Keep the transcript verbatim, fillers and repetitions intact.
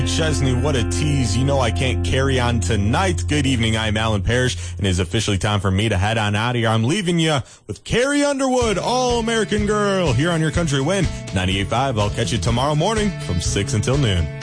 Chesney, what a tease. You know I can't carry on tonight. Good evening, I'm Alan Parrish, and it is officially time for me to head on out of here. I'm leaving you with Carrie Underwood, All-American Girl, here on your Country Wind ninety-eight point five. I'll catch you tomorrow morning from six until noon.